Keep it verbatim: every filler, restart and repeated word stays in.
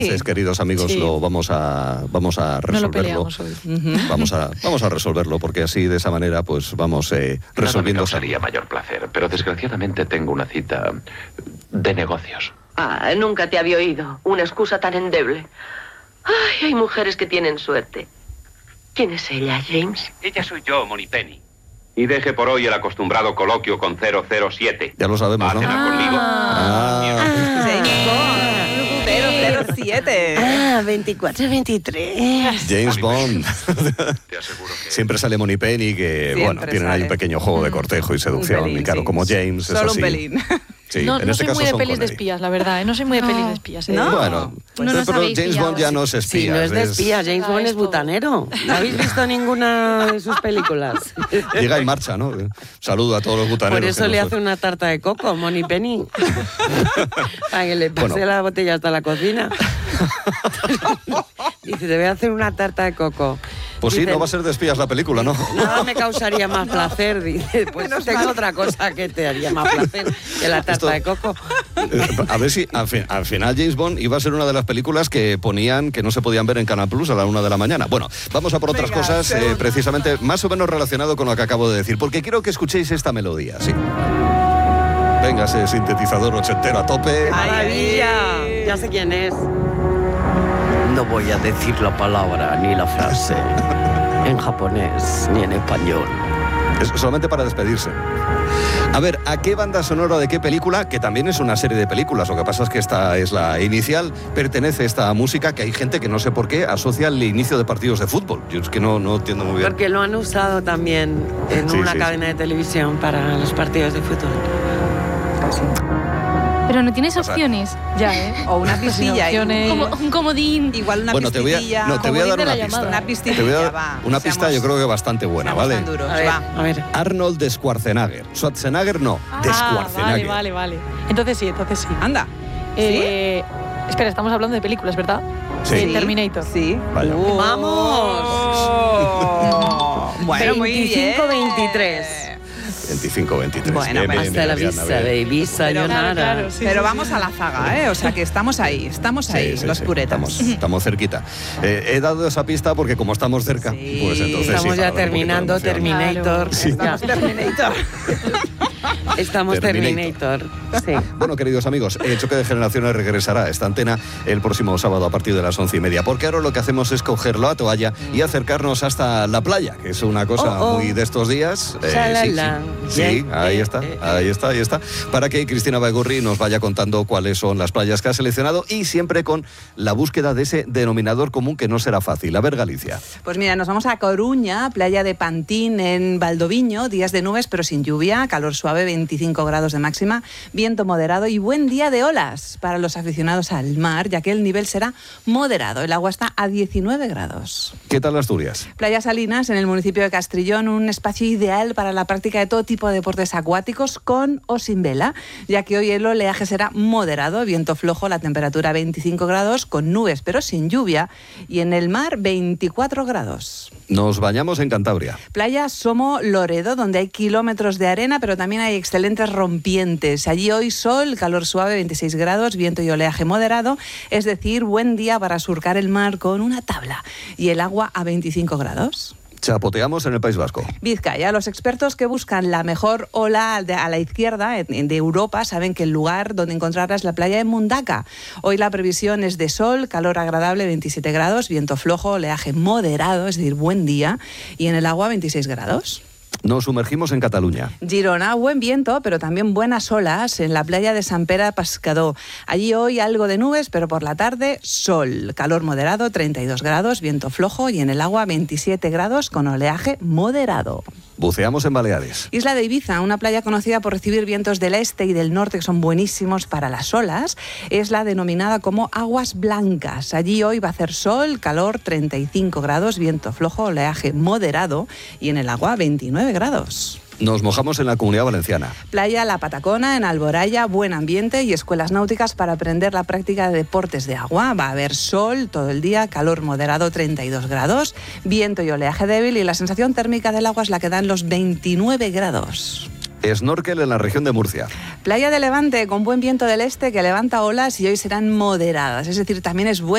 Sí. Queridos amigos, sí. lo vamos a vamos a resolverlo. No lo hoy. Uh-huh. Vamos a vamos a resolverlo porque así de esa manera pues vamos eh, resolviendo. Nada me causaría mayor placer, pero desgraciadamente tengo una cita de negocios. Ah, nunca te había oído. Una excusa tan endeble. Ay, hay mujeres que tienen suerte. ¿Quién es ella, James? Ella soy yo, Moneypenny. Y deje por hoy el acostumbrado coloquio con cero cero siete. Ya lo sabemos, ¿no? ¿Va a cenar conmigo? Ah. Ah. James Bond. cero cero siete. Ah, veinticuatro veintitrés. James Bond. Te aseguro que... Siempre sale Moneypenny, que Siempre bueno, tienen sale. ahí un pequeño juego de cortejo y seducción. pelín, y claro, sí. como James Solo es así. un pelín. Sí, no en no este soy caso muy de son pelis de Connery. espías, la verdad, ¿eh? No soy muy de pelis de espías. ¿eh? ¿No? Bueno, Pues no pero, nos pero habéis James Bond pillado, ya no es sí. espía. Sí, no es de espía, James Bond Ah, es esto. butanero. ¿No habéis visto ninguna de sus películas? Llega y marcha, ¿no? Saludo a todos los butaneros. Por eso que le nos- hace una tarta de coco, Moneypenny. Para que le pase Bueno. la botella hasta la cocina. Dice, te voy a hacer una tarta de coco. Pues sí, Dice, no va a ser de espías la película, ¿no? nada me causaría más placer. Dice, pues tengo otra cosa que te haría más placer que la tarta Esto- de coco. Eh, A ver si al, fin- al final James Bond iba a ser una de las películas que ponían que no se podían ver en Canal Plus a la una de la mañana. Bueno, vamos a por otras Venga, cosas, eh, segunda. precisamente más o menos relacionado con lo que acabo de decir, porque quiero que escuchéis esta melodía, sí. Venga, ese sintetizador ochentero a tope. ¡Maravilla! Ay. Ya sé quién es. No voy a decir la palabra ni la frase en japonés ni en español. Es solamente para despedirse. A ver, ¿a qué banda sonora de qué película? Que también es una serie de películas. Lo que pasa es que esta es la inicial. Pertenece esta música que hay gente que no sé por qué asocia al inicio de partidos de fútbol. Yo es que no, no entiendo muy bien. Porque lo han usado también en Sí, una sí, cadena sí. de televisión para los partidos de fútbol. Pero no tienes O sea, opciones. Ya, ¿eh? O una Sin pistilla. opciones. Como, un comodín. Igual una Bueno, te voy a, pistilla. no, te voy a dar comodín de una la pista. llamada. Una pistilla, Te voy a dar va. una pista, Seamos- yo creo que bastante buena, seamos ¿vale? tan duros, A ver, va. a ver. Arnold de Schwarzenegger. Schwarzenegger no, de Ah, Schwarzenegger. vale, vale, vale. Entonces sí, entonces sí. Anda. Eh, Espera, estamos hablando de películas, ¿verdad? Sí. Eh, Terminator. Sí. Vaya. Uh. ¡Vamos! Bueno, muy bien. veinticinco veintitrés. veinticinco veintitrés. Bueno, Bien, bien, Hasta la bien, vista, bien. baby, Pero- sayonara. Claro, claro, sí, Pero sí, vamos sí. a la zaga, ¿eh? O sea que estamos ahí, estamos Sí, ahí, sí, los sí, puretas. Estamos, estamos cerquita. Eh, he dado esa pista porque como estamos cerca, Sí, pues entonces sí, Estamos para ya dar un poquito de terminando emoción. Terminator. Claro. Sí. Estamos Terminator. Estamos Terminator. Terminator. Sí. Bueno, queridos amigos, eh, Choque de Generaciones regresará a esta antena el próximo sábado a partir de las once y media, porque ahora lo que hacemos es coger la toalla y acercarnos hasta la playa, que es una cosa Oh, oh. muy de estos días. Eh, Shalala. sí, sí, sí, Yeah, ahí eh, está, eh, ahí está, ahí está, para que Cristina Baigorri nos vaya contando cuáles son las playas que ha seleccionado y siempre con la búsqueda de ese denominador común que no será fácil. A ver, Galicia. Pues mira, nos vamos a Coruña, playa de Pantín en Valdoviño, días de nubes pero sin lluvia, calor suave, veinticinco grados de máxima, viento moderado y buen día de olas para los aficionados al mar, ya que el nivel será moderado. El agua está a diecinueve grados. ¿Qué tal Asturias? Playa Salinas, en el municipio de Castrillón, un espacio ideal para la práctica de todo tipo de deportes acuáticos con o sin vela, ya que hoy el oleaje será moderado, viento flojo, la temperatura veinticinco grados, con nubes pero sin lluvia, y en el mar veinticuatro grados. Nos bañamos en Cantabria. Playa Somo Loredo, donde hay kilómetros de arena, pero también hay excelentes rompientes. Allí hoy sol, calor suave, veintiséis grados, viento y oleaje moderado, es decir, buen día para surcar el mar con una tabla, y el agua a veinticinco grados. Chapoteamos en el País Vasco. Vizcaya, los expertos que buscan la mejor ola de- a la izquierda en- de Europa saben que el lugar donde encontrarla es la playa de Mundaca. Hoy la previsión es de sol, calor agradable, veintisiete grados, viento flojo, oleaje moderado, es decir, buen día, y en el agua veintiséis grados. Nos sumergimos en Cataluña. Girona, buen viento, pero también buenas olas en la playa de Sant Pere Pescador. Allí hoy algo de nubes, pero por la tarde sol. Calor moderado, treinta y dos grados, viento flojo y en el agua veintisiete grados con oleaje moderado. Buceamos en Baleares. Isla de Ibiza, una playa conocida por recibir vientos del este y del norte que son buenísimos para las olas, es la denominada como aguas blancas. Allí hoy va a hacer sol, calor, treinta y cinco grados, viento flojo, oleaje moderado y en el agua veintinueve grados. Nos mojamos en la Comunidad Valenciana. Playa La Patacona, en Alboraya, buen ambiente y escuelas náuticas para aprender la práctica de deportes de agua. Va a haber sol todo el día, calor moderado, treinta y dos grados, viento y oleaje débil y la sensación térmica del agua es la que dan los veintinueve grados. Snorkel en la región de Murcia. Playa de Levante, con buen viento del este que levanta olas y hoy serán moderadas, es decir, también es bueno